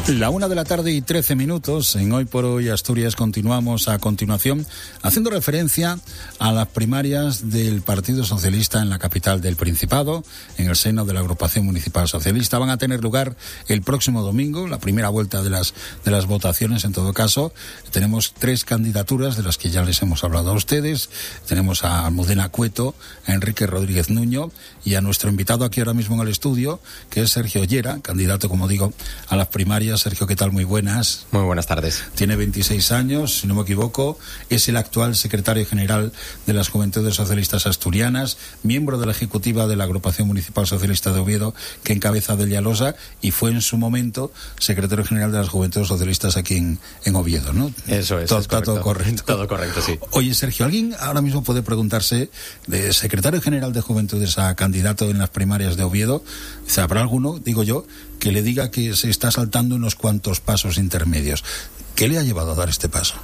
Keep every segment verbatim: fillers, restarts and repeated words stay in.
La una de la tarde y trece minutos. En Hoy por Hoy Asturias continuamos a continuación haciendo referencia a las primarias del Partido Socialista en la capital del Principado, en el seno de la Agrupación Municipal Socialista. Van a tener lugar el próximo domingo, la primera vuelta de las de las votaciones. En todo caso, tenemos tres candidaturas de las que ya les hemos hablado a ustedes. Tenemos a Almudena Cueto, a Enrique Rodríguez Nuño y a nuestro invitado aquí ahora mismo en el estudio, que es Sergio Ollera, candidato, como digo, a las primarias. Sergio, ¿qué tal? Muy buenas. Muy buenas tardes. Tiene veintiséis años, si no me equivoco, es el actual secretario general de las Juventudes Socialistas Asturianas, miembro de la ejecutiva de la Agrupación Municipal Socialista de Oviedo, que encabeza Delia Losa, y fue en su momento secretario general de las Juventudes Socialistas aquí en, en Oviedo, ¿no? Eso es, todo, es correcto. Todo correcto. Todo correcto, sí. Oye, Sergio, ¿alguien ahora mismo puede preguntarse, de secretario general de Juventudes a candidato en las primarias de Oviedo, ¿habrá alguno, digo yo, que le diga que se está saltando unos cuantos pasos intermedios? ¿Qué le ha llevado a dar este paso?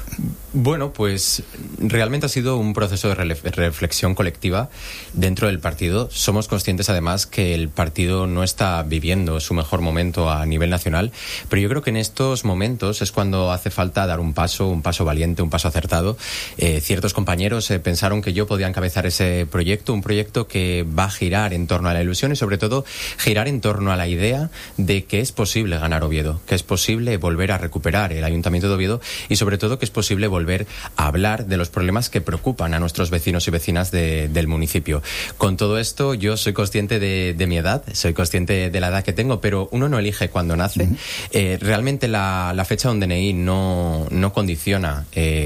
Bueno, pues realmente ha sido un proceso de reflexión colectiva dentro del partido. Somos conscientes además que el partido no está viviendo su mejor momento a nivel nacional, pero yo creo que en estos momentos es cuando hace falta dar un paso, un paso valiente, un paso acertado. Eh, ciertos compañeros eh, pensaron que yo podía encabezar ese proyecto, un proyecto que va a girar en torno a la ilusión y sobre todo girar en torno a la idea de que es posible ganar Oviedo, que es posible volver a recuperar el Ayuntamiento de Oviedo y sobre todo que es posible volver a hablar de los problemas que preocupan a nuestros vecinos y vecinas de, del municipio. Con todo esto, yo soy consciente de, de mi edad, soy consciente de la edad que tengo, pero uno no elige cuando nace. Uh-huh. Eh, realmente la, la fecha de un D N I no, no condiciona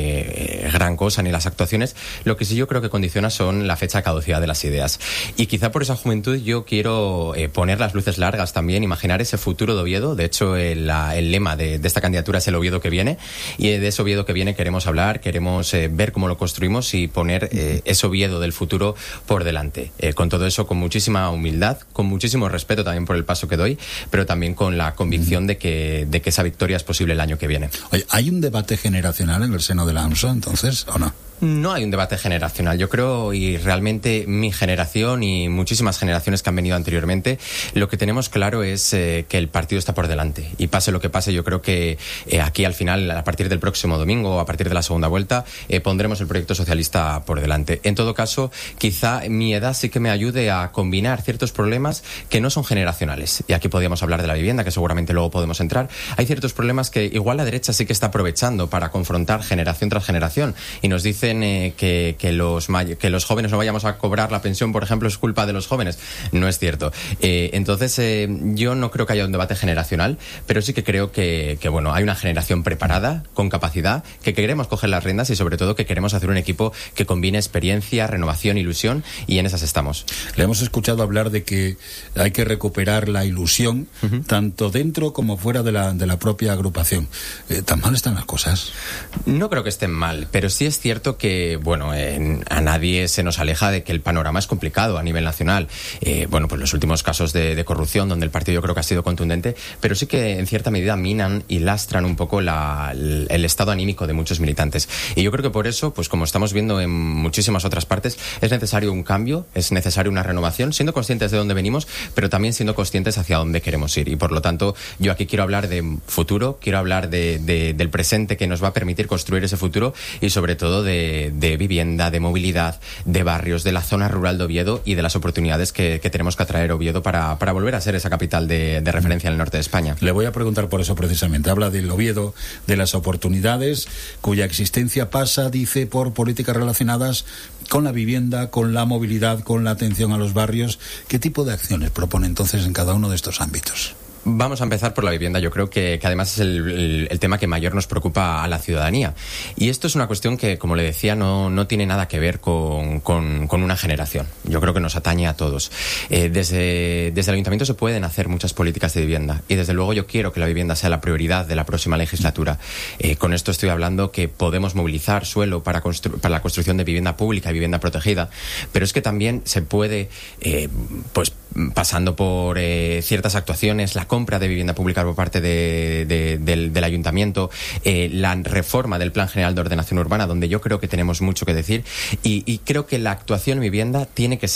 eh, gran cosa ni las actuaciones. Lo que sí yo creo que condiciona son la fecha de caducidad de las ideas. Y quizá por esa juventud yo quiero eh, poner las luces largas también, imaginar ese futuro de Oviedo. De hecho, el, la, el lema de, de esta candidatura es el Oviedo que viene, y de ese Oviedo que viene queremos hablar, queremos eh, ver cómo lo construimos y poner eh, ese Oviedo del futuro por delante. Eh, con todo eso, con muchísima humildad, con muchísimo respeto también por el paso que doy, pero también con la convicción de que, de que esa victoria es posible el año que viene. Oye, ¿hay un debate generacional en el seno de la AMSO, entonces, o no? No hay un debate generacional, yo creo, y realmente mi generación y muchísimas generaciones que han venido anteriormente, lo que tenemos claro es eh, que el partido está por delante. Y pase lo que pase, yo creo que eh, aquí al final, a partir del próximo domingo, a partir de la segunda vuelta, eh, pondremos el proyecto socialista por delante. En todo caso, quizá mi edad sí que me ayude a combinar ciertos problemas que no son generacionales. Y aquí podríamos hablar de la vivienda, que seguramente luego podemos entrar. Hay ciertos problemas que igual la derecha sí que está aprovechando para confrontar generación tras generación y nos dice Eh, que, que, los may- que los jóvenes no vayamos a cobrar la pensión, por ejemplo, es culpa de los jóvenes. No es cierto. Eh, entonces, eh, yo no creo que haya un debate generacional, pero sí que creo que, que, bueno, hay una generación preparada, con capacidad, que queremos coger las riendas y sobre todo que queremos hacer un equipo que combine experiencia, renovación, ilusión, y en esas estamos. Le hemos escuchado hablar de que hay que recuperar la ilusión, uh-huh. tanto dentro como fuera de la, de la propia agrupación. Eh, ¿Tan mal están las cosas? No creo que estén mal, pero sí es cierto que, bueno, eh, a nadie se nos aleja de que el panorama es complicado a nivel nacional. Eh, bueno, pues los últimos casos de, de corrupción, donde el partido yo creo que ha sido contundente, pero sí que en cierta medida minan y lastran un poco la, el, el estado anímico de muchos militantes. Y yo creo que por eso, pues como estamos viendo en muchísimas otras partes, es necesario un cambio, es necesario una renovación, siendo conscientes de dónde venimos, pero también siendo conscientes hacia dónde queremos ir. Y por lo tanto, yo aquí quiero hablar de futuro, quiero hablar de, de, del presente que nos va a permitir construir ese futuro y sobre todo de De, de vivienda, de movilidad, de barrios, de la zona rural de Oviedo y de las oportunidades que, que tenemos que atraer a Oviedo para, para volver a ser esa capital de, de referencia en el norte de España. Le voy a preguntar por eso precisamente. Habla del Oviedo, de las oportunidades, cuya existencia pasa, dice, por políticas relacionadas con la vivienda, con la movilidad, con la atención a los barrios. ¿Qué tipo de acciones propone entonces en cada uno de estos ámbitos? Vamos a empezar por la vivienda. Yo creo que, que además es el, el, el tema que mayor nos preocupa a la ciudadanía. Y esto es una cuestión que, como le decía, no, no tiene nada que ver con, con, con una generación. Yo creo que nos atañe a todos. Eh, desde, desde el Ayuntamiento se pueden hacer muchas políticas de vivienda. Y desde luego yo quiero que la vivienda sea la prioridad de la próxima legislatura. Eh, con esto estoy hablando que podemos movilizar suelo para, constru- para la construcción de vivienda pública y vivienda protegida. Pero es que también se puede, eh, pues pasando por eh, ciertas actuaciones, la compra de vivienda pública por parte de, de, del, del Ayuntamiento, eh, la reforma del Plan General de Ordenación Urbana, donde yo creo que tenemos mucho que decir, y, y creo que la actuación en vivienda tiene que ser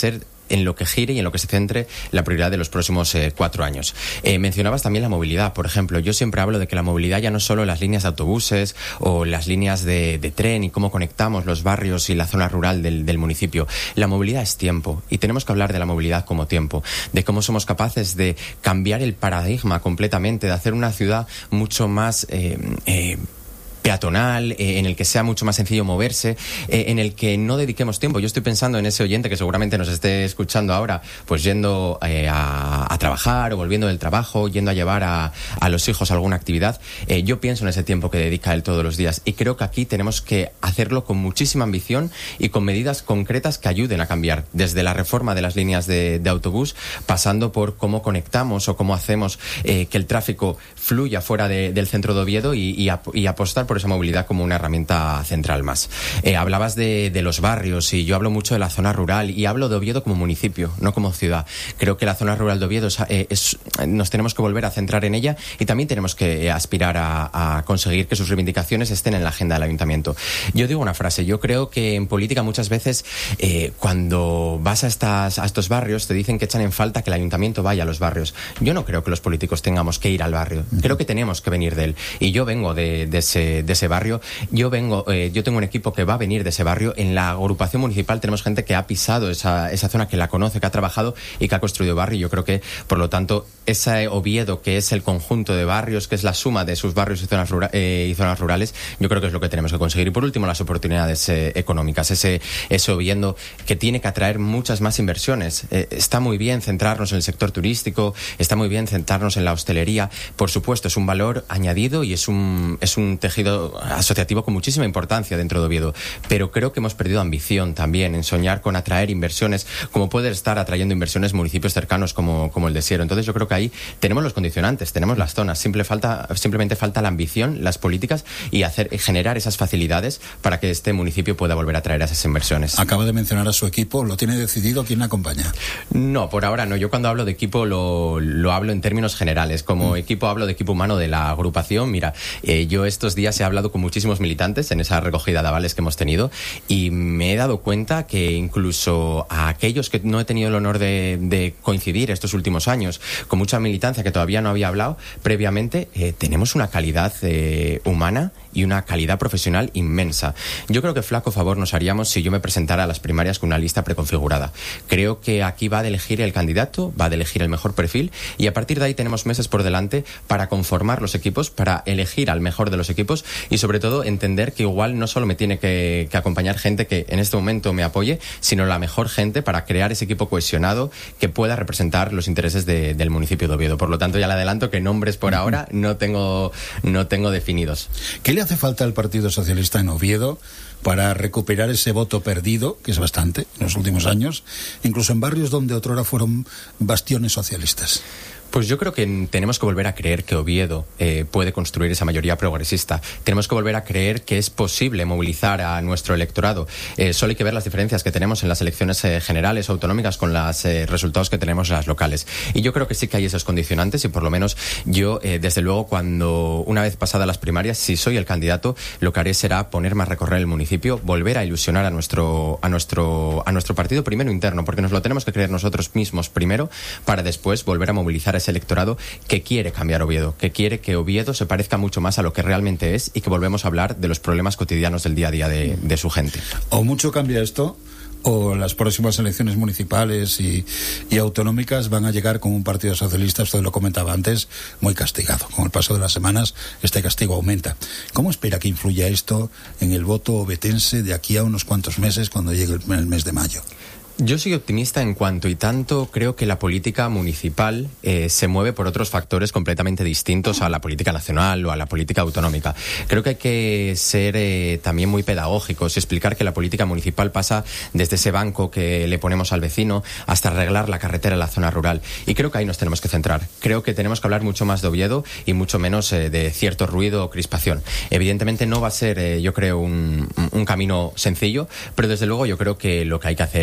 en lo que gire y en lo que se centre la prioridad de los próximos eh, cuatro años. Eh, mencionabas también la movilidad, por ejemplo. Yo siempre hablo de que la movilidad ya no solo las líneas de autobuses o las líneas de, de tren y cómo conectamos los barrios y la zona rural del, del municipio. La movilidad es tiempo y tenemos que hablar de la movilidad como tiempo, de cómo somos capaces de cambiar el paradigma completamente, de hacer una ciudad mucho más eh, eh, peatonal, eh, en el que sea mucho más sencillo moverse, eh, en el que no dediquemos tiempo. Yo estoy pensando en ese oyente que seguramente nos esté escuchando ahora, pues yendo eh, a, a trabajar o volviendo del trabajo, yendo a llevar a, a los hijos a alguna actividad. Eh, yo pienso en ese tiempo que dedica él todos los días y creo que aquí tenemos que hacerlo con muchísima ambición y con medidas concretas que ayuden a cambiar, desde la reforma de las líneas de, de autobús, pasando por cómo conectamos o cómo hacemos eh, que el tráfico fluya fuera de, del centro de Oviedo y, y, ap- y apostar por esa movilidad como una herramienta central más. Eh, hablabas de, de los barrios y yo hablo mucho de la zona rural y hablo de Oviedo como municipio, no como ciudad. Creo que la zona rural de Oviedo es, eh, es, nos tenemos que volver a centrar en ella y también tenemos que eh, aspirar a, a conseguir que sus reivindicaciones estén en la agenda del ayuntamiento. Yo digo una frase, yo creo que en política muchas veces eh, cuando vas a, estas, a estos barrios te dicen que echan en falta que el ayuntamiento vaya a los barrios. Yo no creo que los políticos tengamos que ir al barrio, creo que tenemos que venir de él y yo vengo de, de ese de ese barrio. Yo vengo, eh, yo tengo un equipo que va a venir de ese barrio. En la agrupación municipal tenemos gente que ha pisado esa, esa zona, que la conoce, que ha trabajado y que ha construido barrio. Y yo creo que, por lo tanto, ese Oviedo, que es el conjunto de barrios, que es la suma de sus barrios y zonas, rura, eh, y zonas rurales, yo creo que es lo que tenemos que conseguir. Y por último, las oportunidades eh, económicas. Ese, ese Oviedo que tiene que atraer muchas más inversiones. Eh, está muy bien centrarnos en el sector turístico, está muy bien centrarnos en la hostelería. Por supuesto, es un valor añadido y es un, es un tejido asociativo con muchísima importancia dentro de Oviedo, pero creo que hemos perdido ambición también en soñar con atraer inversiones, como puede estar atrayendo inversiones municipios cercanos como, como el de Siero. Entonces yo creo que ahí tenemos los condicionantes, tenemos las zonas, simple falta, simplemente falta la ambición, las políticas y hacer, generar esas facilidades para que este municipio pueda volver a atraer esas inversiones. Acaba de mencionar a su equipo, ¿lo tiene decidido? ¿Quién la acompaña? No, por ahora no. Yo cuando hablo de equipo lo, lo hablo en términos generales. Como mm. equipo hablo de equipo humano de la agrupación. Mira, eh, yo estos días he hablado con muchísimos militantes en esa recogida de avales que hemos tenido y me he dado cuenta que incluso a aquellos que no he tenido el honor de, de coincidir estos últimos años con mucha militancia que todavía no había hablado previamente, eh, tenemos una calidad eh, humana y una calidad profesional inmensa. Yo creo que flaco favor nos haríamos si yo me presentara a las primarias con una lista preconfigurada. Creo que aquí va de elegir el candidato, va de elegir el mejor perfil y a partir de ahí tenemos meses por delante para conformar los equipos, para elegir al mejor de los equipos y sobre todo entender que igual no solo me tiene que, que acompañar gente que en este momento me apoye, sino la mejor gente para crear ese equipo cohesionado que pueda representar los intereses de, del municipio de Oviedo. Por lo tanto, ya le adelanto que nombres por ahora no tengo, no tengo definidos. ¿Qué le hace falta al Partido Socialista en Oviedo para recuperar ese voto perdido, que es bastante, en los últimos años, incluso en barrios donde otrora fueron bastiones socialistas? Pues yo creo que tenemos que volver a creer que Oviedo eh, puede construir esa mayoría progresista. Tenemos que volver a creer que es posible movilizar a nuestro electorado. Eh, solo hay que ver las diferencias que tenemos en las elecciones eh, generales o autonómicas con los eh, resultados que tenemos en las locales. Y yo creo que sí que hay esos condicionantes y por lo menos yo, eh, desde luego, cuando una vez pasadas las primarias, si soy el candidato, lo que haré será ponerme a recorrer el municipio, volver a ilusionar a nuestro, a nuestro, a nuestro partido primero interno, porque nos lo tenemos que creer nosotros mismos primero para después volver a movilizar a ese electorado que quiere cambiar Oviedo, que quiere que Oviedo se parezca mucho más a lo que realmente es y que volvemos a hablar de los problemas cotidianos del día a día de, de su gente. O mucho cambia esto, o las próximas elecciones municipales y, y autonómicas van a llegar con un Partido Socialista, usted lo comentaba antes, muy castigado. Con el paso de las semanas este castigo aumenta. ¿Cómo espera que influya esto en el voto ovetense de aquí a unos cuantos meses cuando llegue el, el mes de mayo? Yo soy optimista en cuanto y tanto creo que la política municipal eh, se mueve por otros factores completamente distintos a la política nacional o a la política autonómica. Creo que hay que ser eh, también muy pedagógicos y explicar que la política municipal pasa desde ese banco que le ponemos al vecino hasta arreglar la carretera en la zona rural. Y creo que ahí nos tenemos que centrar. Creo que tenemos que hablar mucho más de Oviedo y mucho menos eh, de cierto ruido o crispación. Evidentemente no va a ser, eh, yo creo, un, un camino sencillo, pero desde luego yo creo que lo que hay que hacer es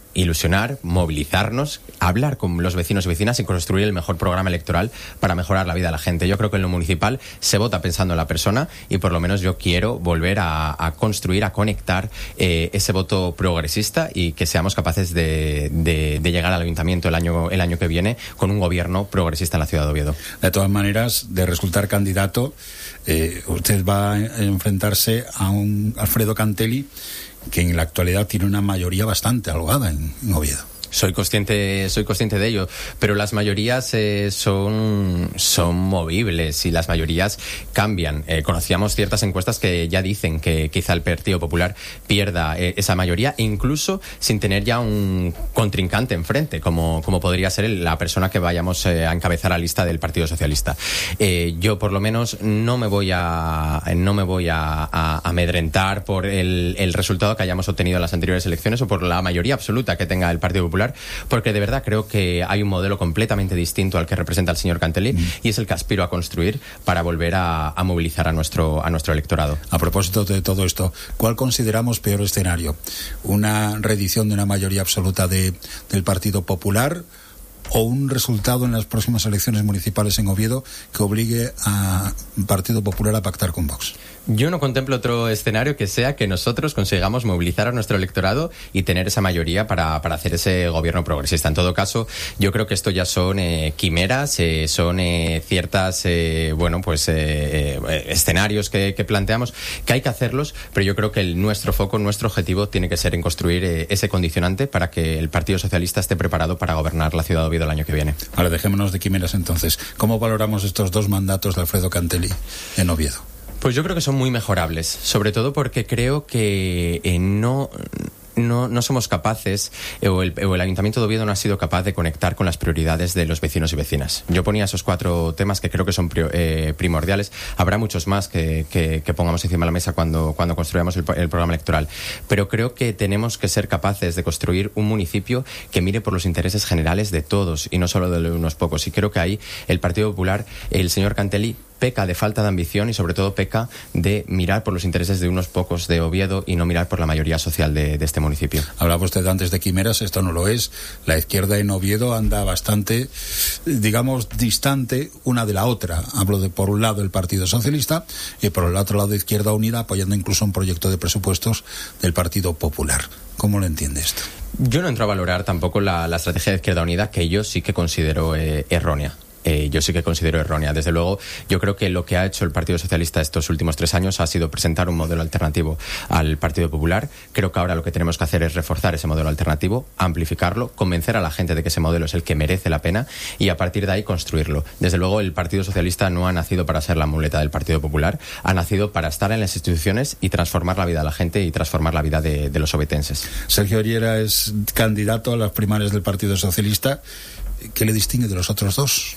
ilusionar, movilizarnos, hablar con los vecinos y vecinas y construir el mejor programa electoral para mejorar la vida de la gente. Yo creo que en lo municipal se vota pensando en la persona y por lo menos yo quiero volver a, a construir, a conectar eh, ese voto progresista y que seamos capaces de, de, de llegar al ayuntamiento el año, el año que viene con un gobierno progresista en la ciudad de Oviedo. De todas maneras, de resultar candidato, eh, usted va a enfrentarse a un Alfredo Cantelli que en la actualidad tiene una mayoría bastante holgada en, en Oviedo. Soy consciente, soy consciente de ello, pero las mayorías eh, son, son movibles y las mayorías cambian. Eh, conocíamos ciertas encuestas que ya dicen que quizá el Partido Popular pierda eh, esa mayoría, incluso sin tener ya un contrincante enfrente, como, como podría ser la persona que vayamos eh, a encabezar la lista del Partido Socialista. Eh, yo, por lo menos, no me voy a, no me voy a, a amedrentar por el, el resultado que hayamos obtenido en las anteriores elecciones o por la mayoría absoluta que tenga el Partido Popular, porque de verdad creo que hay un modelo completamente distinto al que representa el señor Cantelli mm. y es el que aspiro a construir para volver a, a movilizar a nuestro, a nuestro electorado. A propósito de todo esto, ¿cuál consideramos peor escenario? ¿Una reedición de una mayoría absoluta de, del Partido Popular o un resultado en las próximas elecciones municipales en Oviedo que obligue al Partido Popular a pactar con Vox? Yo no contemplo otro escenario que sea que nosotros consigamos movilizar a nuestro electorado y tener esa mayoría para, para hacer ese gobierno progresista. En todo caso, yo creo que esto ya son eh, quimeras, eh, son eh, ciertas, eh, bueno, pues eh, eh, escenarios que, que planteamos, que hay que hacerlos, pero yo creo que el, nuestro foco, nuestro objetivo tiene que ser en construir eh, ese condicionante para que el Partido Socialista esté preparado para gobernar la ciudad de Oviedo el año que viene. Vale, dejémonos de quimeras entonces. ¿Cómo valoramos estos dos mandatos de Alfredo Cantelli en Oviedo? Pues yo creo que son muy mejorables, sobre todo porque creo que eh, no... No, no somos capaces, eh, o, el, o el Ayuntamiento de Oviedo no ha sido capaz de conectar con las prioridades de los vecinos y vecinas. Yo ponía esos cuatro temas que creo que son pri, eh, primordiales. Habrá muchos más que, que, que pongamos encima de la mesa cuando, cuando construyamos el, el programa electoral. Pero creo que tenemos que ser capaces de construir un municipio que mire por los intereses generales de todos y no solo de unos pocos. Y creo que ahí el Partido Popular, el señor Cantelli, peca de falta de ambición y sobre todo peca de mirar por los intereses de unos pocos de Oviedo y no mirar por la mayoría social de, de este municipio. Hablaba usted antes de quimeras, esto no lo es. La izquierda en Oviedo anda bastante, digamos, distante una de la otra. Hablo de, por un lado, el Partido Socialista y por el otro lado, Izquierda Unida, apoyando incluso un proyecto de presupuestos del Partido Popular. ¿Cómo lo entiende esto? Yo no entro a valorar tampoco la, la estrategia de Izquierda Unida, que yo sí que considero eh, errónea. Eh, yo sí que considero errónea. Desde luego, yo creo que lo que ha hecho el Partido Socialista estos últimos tres años ha sido presentar un modelo alternativo al Partido Popular. Creo que ahora lo que tenemos que hacer es reforzar ese modelo alternativo, amplificarlo, convencer a la gente de que ese modelo es el que merece la pena y a partir de ahí construirlo. Desde luego, el Partido Socialista no ha nacido para ser la muleta del Partido Popular, ha nacido para estar en las instituciones y transformar la vida de la gente y transformar la vida de, de los ovetenses. Sergio Ollera es candidato a las primarias del Partido Socialista. ¿Qué le distingue de los otros dos?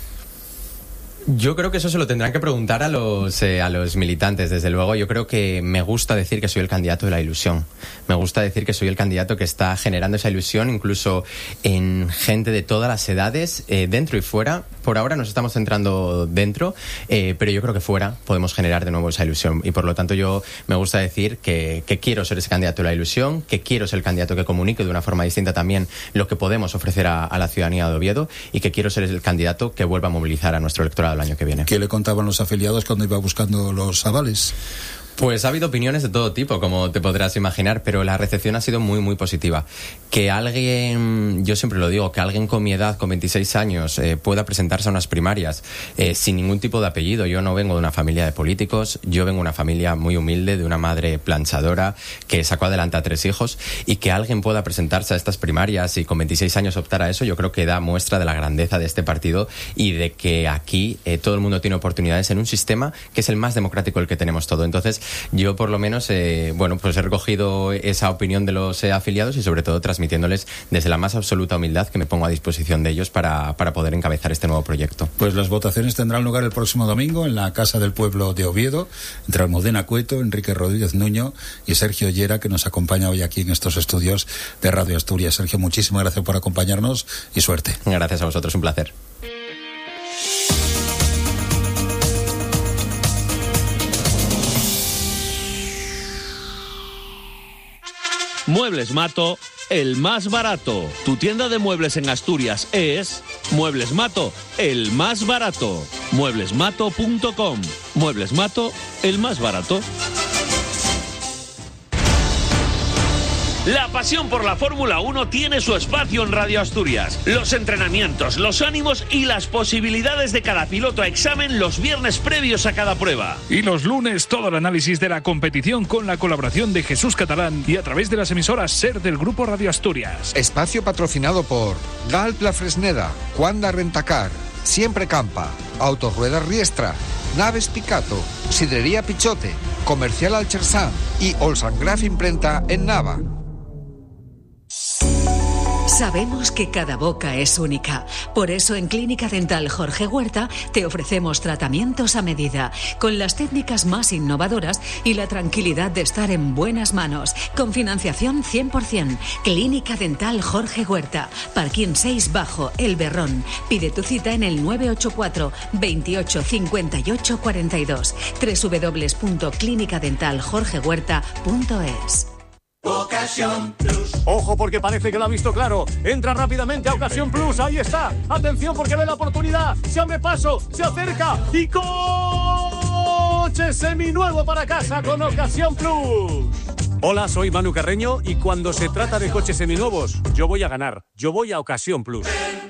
Yo creo que eso se lo tendrán que preguntar a los eh, a los militantes. Desde luego, yo creo que me gusta decir que soy el candidato de la ilusión. Me gusta decir que soy el candidato que está generando esa ilusión, incluso en gente de todas las edades, eh, dentro y fuera. Por ahora nos estamos centrando dentro, eh, pero yo creo que fuera podemos generar de nuevo esa ilusión. Y por lo tanto, yo me gusta decir que, que quiero ser ese candidato de la ilusión, que quiero ser el candidato que comunique de una forma distinta también lo que podemos ofrecer a, a la ciudadanía de Oviedo y que quiero ser el candidato que vuelva a movilizar a nuestro electorado el año que viene. ¿Qué le contaban los afiliados cuando iba buscando los avales? Pues ha habido opiniones de todo tipo, como te podrás imaginar, pero la recepción ha sido muy, muy positiva. Que alguien, yo siempre lo digo, que alguien con mi edad, con veintiséis años, eh, pueda presentarse a unas primarias eh, sin ningún tipo de apellido. Yo no vengo de una familia de políticos, yo vengo de una familia muy humilde, de una madre planchadora que sacó adelante a tres hijos, y que alguien pueda presentarse a estas primarias y con veintiséis años optar a eso, yo creo que da muestra de la grandeza de este partido y de que aquí eh, todo el mundo tiene oportunidades en un sistema que es el más democrático el que tenemos todo. Entonces, yo por lo menos, eh, bueno, pues he recogido esa opinión de los eh, afiliados y sobre todo transmitiéndoles desde la más absoluta humildad que me pongo a disposición de ellos para, para poder encabezar este nuevo proyecto. Pues las votaciones tendrán lugar el próximo domingo en la Casa del Pueblo de Oviedo, entre Almudena Cueto, Enrique Rodríguez Nuño y Sergio Ollera, que nos acompaña hoy aquí en estos estudios de Radio Asturias. Sergio, muchísimas gracias por acompañarnos y suerte. Gracias a vosotros, un placer. Muebles Mato el más barato. Tu tienda de muebles en Asturias es Muebles Mato, el más barato. muebles mato punto com. Muebles Mato, el más barato. La pasión por la Fórmula uno tiene su espacio en Radio Asturias. Los entrenamientos, los ánimos y las posibilidades de cada piloto a examen los viernes previos a cada prueba. Y los lunes todo el análisis de la competición con la colaboración de Jesús Catalán y a través de las emisoras SER del Grupo Radio Asturias. Espacio patrocinado por Galp La Fresneda, Cuanda Rentacar, Siempre Campa, Autorruedas Riestra, Naves Picato, Sidrería Pichote, Comercial Alchersan y Olsangraf Imprenta en Nava. Sabemos que cada boca es única. Por eso en Clínica Dental Jorge Huerta te ofrecemos tratamientos a medida, con las técnicas más innovadoras y la tranquilidad de estar en buenas manos, con financiación cien por ciento. Clínica Dental Jorge Huerta, Parquín seis Bajo, El Berrón. Pide tu cita en el nueve ocho cuatro, veintiocho, cincuenta y ocho, cuarenta y dos, doble u doble u doble u punto clínica dental jorge huerta punto es. Ocasión Plus. Ojo, porque parece que lo ha visto claro. Entra rápidamente a Ocasión Plus. Ahí está. Atención, porque ve la oportunidad. Se abre paso, se acerca y coche seminuevo para casa con Ocasión Plus. Hola, soy Manu Carreño y cuando se trata de coches seminuevos, yo voy a ganar. Yo voy a Ocasión Plus.